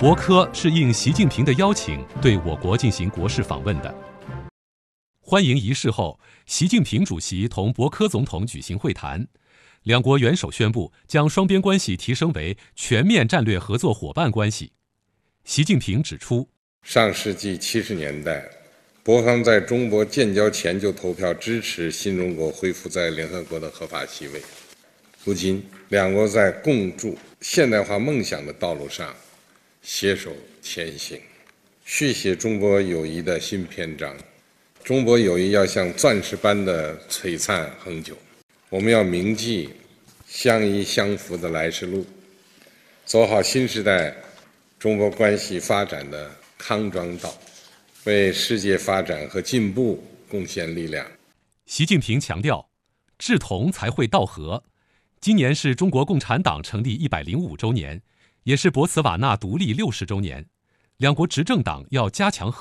博科是应习近平的邀请对我国进行国事访问的。欢迎仪式后，习近平主席同博科总统举行会谈，两国元首宣布将双边关系提升为全面战略合作伙伴关系。习近平指出， 上世纪70年代，博方在中博建交前就投票支持新中国恢复在联合国的合法席位。如今，两国在共筑现代化梦想的道路上携手前行，续写中博友谊的新篇章。中博友谊要像钻石般的璀璨恒久，我们要铭记相依相扶的来时路，走好新时代中博关系发展的康庄道，为世界发展和进步贡献力量。 习近平强调，志同才会道合。今年是中国共产党成立105周年，也是博茨瓦纳独立60周年，两国执政党要加强